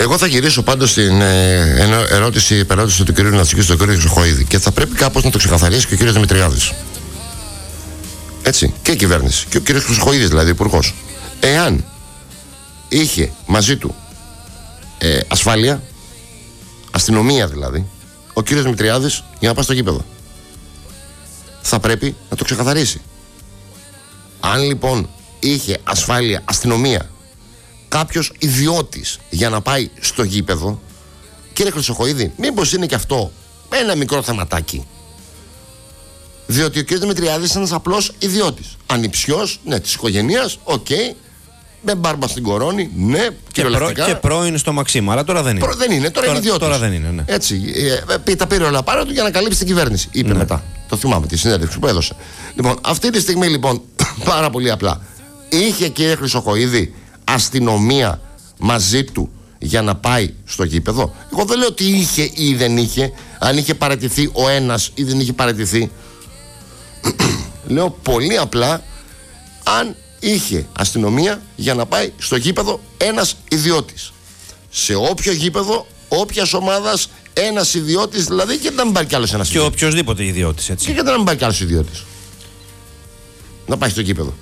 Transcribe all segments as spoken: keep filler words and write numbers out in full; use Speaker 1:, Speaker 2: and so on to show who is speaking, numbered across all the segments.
Speaker 1: Εγώ θα γυρίσω πάντως στην ε, ερώτηση, περώτηση του κ. Νατσικού στον κ. Χρυσοχοΐδη και θα πρέπει κάπως να το ξεκαθαρίσει και ο κ. Δημητριάδης. Έτσι, και η κυβέρνηση. Και ο κ. Χρυσοχοΐδης, δηλαδή, υπουργός. Εάν είχε μαζί του ε, ασφάλεια, αστυνομία δηλαδή, ο κ. Δημητριάδης για να πάει στο γήπεδο, θα πρέπει να το ξεκαθαρίσει. Αν λοιπόν είχε ασφάλεια, αστυνομία, κάποιος ιδιώτης για να πάει στο γήπεδο, κύριε Χρυσοχοΐδη, μήπως είναι και αυτό ένα μικρό θεματάκι? Διότι ο κ. Δημητριάδης είναι ένας απλός ιδιώτης. Ανιψιός, ναι, της οικογένειας, οκ. Okay, με μπάρμπα στην κορώνη, ναι,
Speaker 2: και, προ, και πρώην στο Μαξίμου, αλλά τώρα δεν είναι.
Speaker 1: Προ, δεν είναι, τώρα, τώρα είναι ιδιώτης.
Speaker 2: Τώρα δεν είναι, ναι.
Speaker 1: Έτσι, ε, τα πήρε όλα πάνω του για να καλύψει την κυβέρνηση. Είπε ναι. μετά. Το θυμάμαι τη συνέντευξη που έδωσε. Λοιπόν, αυτή τη στιγμή λοιπόν, πάρα πολύ απλά, είχε κύριε Χρυσοχοΐδη αστυνομία μαζί του για να πάει στο γήπεδο? Εγώ δεν λέω ότι είχε ή δεν είχε, αν είχε παραιτηθεί ο ένας ή δεν είχε παραιτηθεί. Λέω πολύ απλά, αν είχε αστυνομία για να πάει στο γήπεδο ένας ιδιώτης. Σε όποιο γήπεδο, όποιας ομάδας, ένας ιδιώτης δηλαδή, και δεν πάει κι άλλος ένας ιδιώτης.
Speaker 2: Και οποιοσδήποτε ιδιώτης, έτσι.
Speaker 1: Και γιατί να μην πάει κι άλλος ιδιώτης να πάει στο γήπεδο?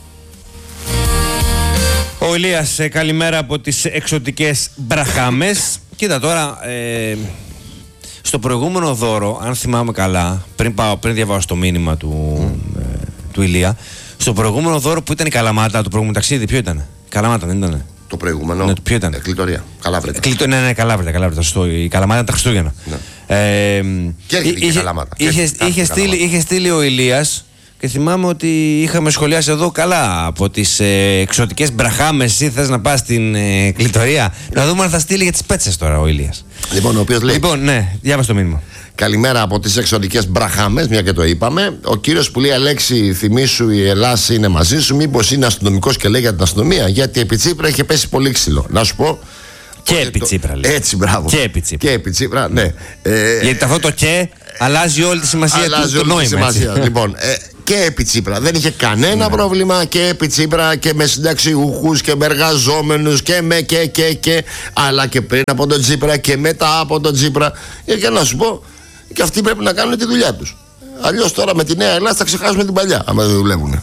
Speaker 2: Ο Ηλίας, ε, καλημέρα από τις εξωτικές Μπραχάμες. Κοίτα τώρα, ε, στο προηγούμενο δώρο, αν θυμάμαι καλά, πριν, πάω, πριν διαβάσω το μήνυμα του, mm. ε, του Ηλία, στο προηγούμενο δώρο που ήταν η Καλαμάτα, το προηγούμενο ταξίδι, ποιο ήταν? Καλαμάτα, δεν ήταν?
Speaker 1: Το προηγούμενο.
Speaker 2: Ναι, ποιο ήταν?
Speaker 1: Ε, Κλειτορία. Καλάβρετα.
Speaker 2: Κλειτο, ναι, ναι, Καλάβρετα. Καλάβρετα σωστό. Η Καλαμάτα ήταν τα Χριστούγεννα. Ναι. Ε,
Speaker 1: και έρχεται είχε, η Καλαμάτα.
Speaker 2: Είχε, είχε, είχε, στείλει, είχε στείλει ο Ηλίας και θυμάμαι ότι είχαμε σχολιάσει εδώ καλά από τις ε, εξωτικές Μπραχάμες. Εσύ θες να πας στην ε, Κλειτορία? Να δούμε αν θα στείλει για τις πέτσες τώρα ο Ηλίας.
Speaker 1: Λοιπόν, ο οποίος λέει.
Speaker 2: Λοιπόν, ναι, διάβασε το μήνυμα.
Speaker 1: Καλημέρα από τις εξωτικές Μπραχάμες, μια και το είπαμε. Ο κύριος που λέει Αλέξη, θυμήσου η Ελλάδα είναι μαζί σου. Μήπως είναι αστυνομικός και λέει για την αστυνομία? Γιατί επί Τσίπρα είχε πέσει πολύ ξύλο. Να σου πω.
Speaker 2: Και επί Τσίπρα λέει.
Speaker 1: Έτσι, μπράβο.
Speaker 2: Και επί Τσίπρα.
Speaker 1: Και επί Τσίπρα, ναι. Ε,
Speaker 2: Γιατί αυτό το και αλλάζει όλη τη σημασία
Speaker 1: αλλάζει
Speaker 2: του,
Speaker 1: όλη
Speaker 2: νόημα.
Speaker 1: Τη σημασία. Λοιπόν, ε, και επί Τσίπρα. Δεν είχε κανένα ναι. πρόβλημα και επί Τσίπρα και με συνταξιούχους και με εργαζόμενους και με και και και. Αλλά και πριν από τον Τσίπρα και μετά από τον Τσίπρα. Για να σου πω, και αυτοί πρέπει να κάνουν τη δουλειά τους. Αλλιώς τώρα με τη Νέα Ελλάδα θα ξεχάσουμε την παλιά, άμα δεν δουλεύουν.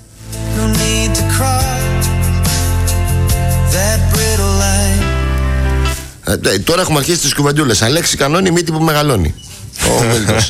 Speaker 1: Ε, τώρα έχουμε αρχίσει τις κουβεντούλες. Αλέξη κανόνι, μύτη που μεγαλώνει. Ο Μίλτος.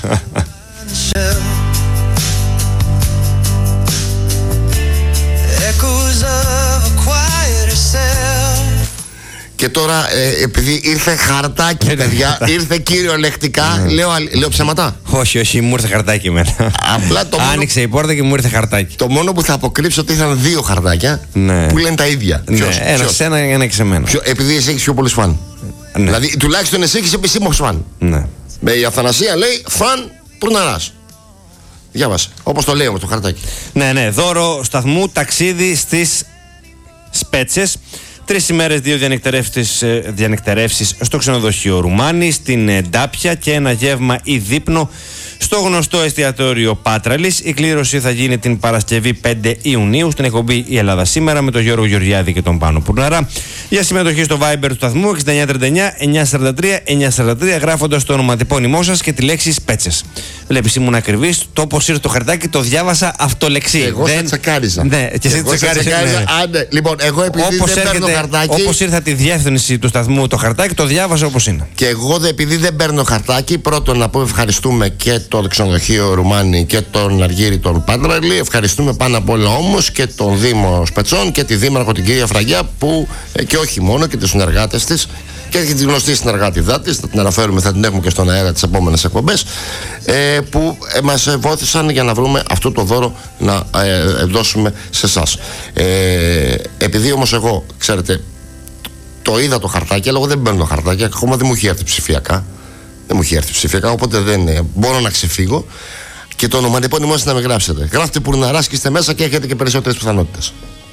Speaker 1: Και τώρα, ε, επειδή ήρθε χαρτάκι, παιδιά, ήρθε κυριολεκτικά. λέω, λέω ψέματα?
Speaker 2: Όχι, όχι, μου ήρθε χαρτάκι εμένα.
Speaker 1: Απλά το μόνο...
Speaker 2: Άνοιξε η πόρτα και μου ήρθε χαρτάκι.
Speaker 1: Το μόνο που θα αποκρύψω ότι ήταν δύο χαρτάκια ναι. που λένε τα ίδια.
Speaker 2: Ναι, ποιος, ένα ποιος? σε ένα, ένα και σε μένα.
Speaker 1: Ποιο, επειδή εσύ έχεις πιο πολλούς φαν. Ναι. Δηλαδή, τουλάχιστον εσύ έχεις επισήμως φαν.
Speaker 2: Ναι.
Speaker 1: Με η Αθανασία λέει φαν Πουρναράς. Διάβασε. Όπως το λέει όμως το χαρτάκι.
Speaker 2: Ναι, ναι. Δώρο σταθμού, ταξίδι στις Σπέτσες. Τρεις ημέρες, δύο διανυκτερεύσεις στο ξενοδοχείο Ρουμάνη, στην Ντάπια και ένα γεύμα ή δείπνο στο γνωστό εστιατόριο Πάτραλης. Η κλήρωση θα γίνει την Παρασκευή πέντε Ιουνίου στην εκπομπή Η Ελλάδα Σήμερα με τον Γιώργο Γεωργιάδη και τον Πάνο Πουρναρά. Για συμμετοχή στο Viber του σταθμού εξήντα εννιά τριάντα εννιά εννιακόσια σαράντα τρία εννιακόσια σαράντα τρία γράφοντας το ονοματεπώνυμό σας και τη λέξη Σπέτσες. Βλέπεις, ήμουν ακριβής. Το όπως ήρθε το χαρτάκι το διάβασα αυτολεξί.
Speaker 1: Εγώ δεν... σε τσεκάριζα.
Speaker 2: Ναι, και εσύ τσεκάριζα.
Speaker 1: Ναι. Ναι. Λοιπόν, εγώ επειδή
Speaker 2: όπως
Speaker 1: δεν
Speaker 2: έρχεται,
Speaker 1: παίρνω χαρτάκι.
Speaker 2: Όπως ήρθε τη διεύθυνση του σταθμού το χαρτάκι, το διάβασα όπως είναι.
Speaker 1: Και εγώ επειδή δεν παίρνω χαρτάκι, πρώτον να πω ευχαριστούμε και το ξενοδοχείο Ρουμάνη και τον Αργύρι τον Πάντραλη. Ευχαριστούμε πάνω απ' όλα όμως και τον Δήμο Σπετσών και τη Δήμαρχο την κυρία Φραγιά που και όχι μόνο και τους συνεργάτες της και τη γνωστή συνεργάτηδά της, θα την αναφέρουμε, θα την έχουμε και στον αέρα τις επόμενες εκπομπές, ε, που ε, μας βοήθησαν για να βρούμε αυτό το δώρο να ε, δώσουμε σε εσάς. Ε, επειδή όμως εγώ, ξέρετε, το είδα το χαρτάκι, αλλά εγώ δεν παίρνω χαρτάκι, ακόμα δεν μου έχει έρθει ψηφιακά. Δεν μου έχει έρθει ψηφιακά, οπότε δεν ε, μπορώ να ξεφύγω. Και το ονοματεπώνυμό σας να με γράψετε. Γράφτε Πουρναράς και είστε μέσα και έχετε και περισσότερες πιθανότητες.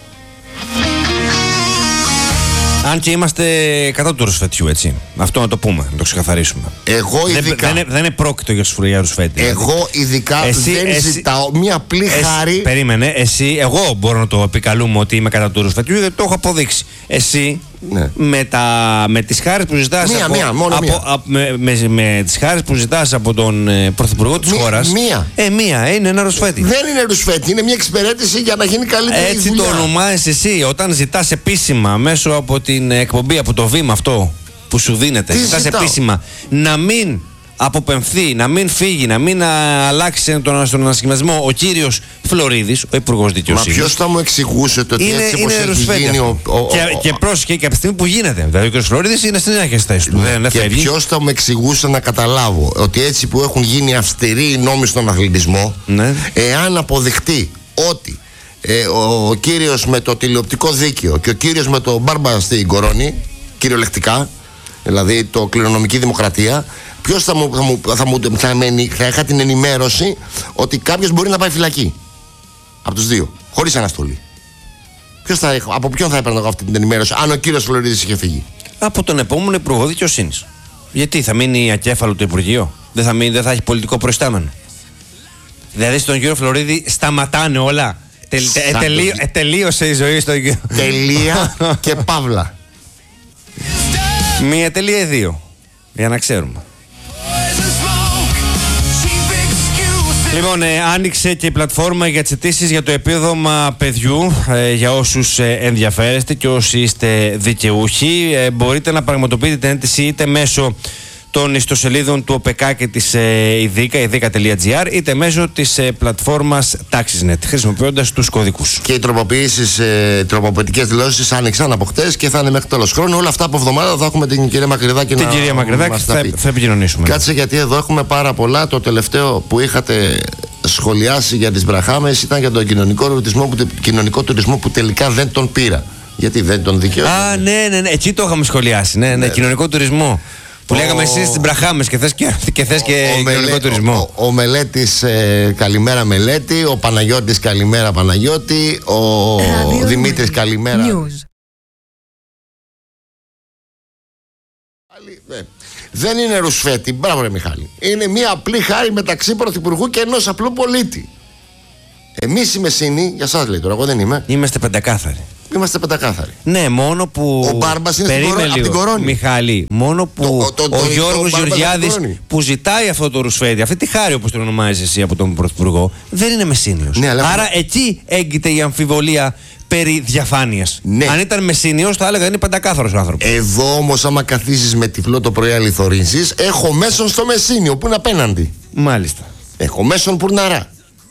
Speaker 2: Αν και είμαστε κατά του ρουσφετιού, έτσι. Αυτό να το πούμε, να το ξεκαθαρίσουμε.
Speaker 1: Εγώ ειδικά.
Speaker 2: Δεν, δεν, δεν είναι πρόκειτο για ρουσφέτη.
Speaker 1: Εγώ ειδικά εσύ, δεν εσύ, ζητάω μία απλή
Speaker 2: εσύ,
Speaker 1: χάρη.
Speaker 2: Περίμενε, εσύ, εγώ μπορώ να το επικαλούμε ότι είμαι κατά του ρουσφετιού, γιατί το έχω αποδείξει. Εσύ
Speaker 1: Ναι.
Speaker 2: Με, τα, με τις χάρες που ζητάς
Speaker 1: μία,
Speaker 2: από,
Speaker 1: μία, μόνο
Speaker 2: από,
Speaker 1: μία.
Speaker 2: από, με, με, με τις χάρες που ζητάς από τον ε, πρωθυπουργό της
Speaker 1: Μία,
Speaker 2: χώρας.
Speaker 1: μία.
Speaker 2: Ε, μία, είναι ένα ρουσφέτη.
Speaker 1: Δεν είναι ρουσφέτη, είναι μια εξυπηρέτηση για να γίνει καλύτερη
Speaker 2: Έτσι
Speaker 1: δουλειά.
Speaker 2: το ονομάζεις εσύ όταν ζητάς επίσημα μέσω από την εκπομπή, από το βήμα αυτό που σου δίνεται.
Speaker 1: Τι
Speaker 2: ζητάς
Speaker 1: ζητάω?
Speaker 2: επίσημα να μην αποπεμφθεί, να μην φύγει, να μην α, αλλάξει τον, στον ανασχηματισμό ο κύριος Φλωρίδης, ο Υπουργός
Speaker 1: Μα
Speaker 2: Δικαιοσύνης.
Speaker 1: ποιος θα μου εξηγούσε το ότι
Speaker 2: Είναι,
Speaker 1: έτσι όπως
Speaker 2: είναι
Speaker 1: έχει
Speaker 2: ρουσφέτη
Speaker 1: γίνει
Speaker 2: αυτό.
Speaker 1: ο, ο,
Speaker 2: και,
Speaker 1: ο,
Speaker 2: και πρόσεχε και από τη στιγμή που γίνεται. Δηλαδή ο κύριος Φλωρίδης είναι στην άρχη θέση του. Δεν, δεν
Speaker 1: και
Speaker 2: φεύγει.
Speaker 1: ποιος θα μου εξηγούσε να καταλάβω ότι έτσι που έχουν γίνει αυστηροί οι νόμοι στον αθλητισμό,
Speaker 2: Ναι.
Speaker 1: εάν αποδειχτεί ότι ε, ο, ο κύριος με το τηλεοπτικό δίκαιο και ο κύριος με το μπάρμπα στην κορώνη, κυριολεκτικά, δηλαδή το κληρονομική δημοκρατία, ποιος θα μου, θα μου, θα μου θα με, θα είχα την ενημέρωση ότι κάποιος μπορεί να πάει φυλακή από τους δύο, χωρίς αναστολή. Ποιος θα, από ποιον θα έπαιρνα εγώ αυτή την ενημέρωση αν ο κύριος Φλωρίδης είχε φύγει?
Speaker 2: Από τον επόμενο Υπουργό Δικαιοσύνης. Γιατί θα μείνει ακέφαλο το Υπουργείο, δεν θα, μείνει, δεν θα έχει πολιτικό προϊστάμενο. Δηλαδή στον κύριο Φλωρίδη σταματάνε όλα. Τελ, τε,
Speaker 1: Σαν
Speaker 2: τελείω,
Speaker 1: το-
Speaker 2: ε, τελείωσε η ζωή στον κύριο.
Speaker 1: Τελεία και παύλα.
Speaker 2: Μία τελεία ή δύο. Για να ξέρουμε. Λοιπόν, ε, άνοιξε και η πλατφόρμα για τις αιτήσεις για το επίδομα παιδιού ε, για όσους ε, ενδιαφέρεστε και όσοι είστε δικαιούχοι. Ε, μπορείτε να πραγματοποιείτε την αίτηση είτε μέσω των ιστοσελίδων του ΟΠΕΚΑ και της ε, ΙΔΙΚΑ, ιδίκα τελεία τζι άρ, είτε μέσω της ε, πλατφόρμας TaxisNet, χρησιμοποιώντας τους κωδικούς.
Speaker 1: Και οι τροποποιήσεις, ε, τροποποιητικές δηλώσεις άνοιξαν από χτες και θα είναι μέχρι τέλος χρόνου. Όλα αυτά από εβδομάδα θα έχουμε την κυρία Μακρυδάκη
Speaker 2: Την
Speaker 1: να
Speaker 2: κυρία Μακρυδάκη
Speaker 1: μας τα
Speaker 2: θα,
Speaker 1: πει.
Speaker 2: θα επικοινωνήσουμε.
Speaker 1: Κάτσε, γιατί εδώ έχουμε πάρα πολλά. Το τελευταίο που είχατε σχολιάσει για τις Μπραχάμες ήταν για τον κοινωνικό τουρισμό που, κοινωνικό τουρισμό που τελικά δεν τον πήρα. Γιατί δεν τον δικαιώσα.
Speaker 2: Α, ναι, ναι, ναι, εκεί το είχαμε σχολιάσει. Ναι, ναι,
Speaker 1: Ναι.
Speaker 2: κοινωνικό τουρισμό. Που
Speaker 1: Ο-
Speaker 2: λέγαμε εσείς στις Μπραχάμες και θες και, και, θες και
Speaker 1: Ο
Speaker 2: κοινωνικό
Speaker 1: Μελέ-
Speaker 2: τουρισμό.
Speaker 1: Ο, ο Μελέτης, ε, καλημέρα Μελέτη. Ο Παναγιώτης, καλημέρα Παναγιώτη. Ο
Speaker 3: Radio
Speaker 1: Δημήτρης,
Speaker 3: News.
Speaker 1: καλημέρα.
Speaker 3: News.
Speaker 1: Άλλη, ναι. Δεν είναι ρουσφέτη, μπράβο ρε Μιχάλη. Είναι μια απλή χάρη μεταξύ πρωθυπουργού και ενός απλού πολίτη. Εμείς οι Μεσσίνοι, για σας λέει τώρα, εγώ δεν είμαι,
Speaker 2: Είμαστε πεντακάθαροι.
Speaker 1: είμαστε πεντακάθαροι.
Speaker 2: Ναι, μόνο που.
Speaker 1: Ο Μπάρμπας είναι στην
Speaker 2: Περίμενε
Speaker 1: κορο- απ'
Speaker 2: λίγο,
Speaker 1: την Κορώνη.
Speaker 2: Μιχάλη, μόνο που
Speaker 1: Το- το- το-
Speaker 2: ο
Speaker 1: το-
Speaker 2: Γιώργος
Speaker 1: ο Μπάρμπας είναι
Speaker 2: Γεωργιάδης
Speaker 1: στην Κορώνη.
Speaker 2: που ζητάει αυτό το ρουσφέτη, αυτή τη χάρη όπως την ονομάζεις εσύ από τον Πρωθυπουργό, δεν είναι Μεσσίνιος.
Speaker 1: Ναι, αλλά-
Speaker 2: Άρα εκεί έγκυται η αμφιβολία περί διαφάνειας.
Speaker 1: Ναι.
Speaker 2: Αν ήταν Μεσσίνιος θα έλεγα είναι πεντακάθαρος ο άνθρωπος.
Speaker 1: Εδώ όμως άμα καθίσεις με τυφλό το πρωί αληθωρήσεις, έχω μέσον στο Μεσσίνιο που είναι απέναντι.
Speaker 2: Μάλιστα.
Speaker 1: Έχω μέσον Πουρναρά.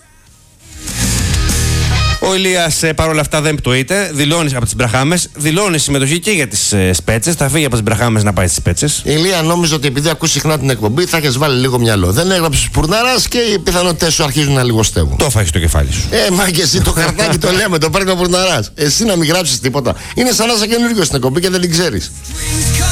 Speaker 2: Ο Ηλίας ε, παρόλα αυτά δεν πτωείται. Δηλώνει από τις Μπραχάμες, δηλώνει συμμετοχή και για τις ε, Σπέτσες. Θα φύγει από τις Μπραχάμες να πάει στις Σπέτσες.
Speaker 1: Ηλία, νόμιζα ότι επειδή ακούς συχνά την εκπομπή θα έχεις βάλει λίγο μυαλό. Δεν έγραψες Πουρναράς και οι πιθανότητες σου αρχίζουν να λιγοστεύουν.
Speaker 2: Το φάγει στο κεφάλι σου.
Speaker 1: Ε, μα και εσύ το χαρτάκι το λέμε, το παίρνει ο Πουρναράς. Εσύ να μην γράψεις τίποτα. Είναι σαν να είσαι καινούργιος στην εκπομπή και δεν την ξέρεις.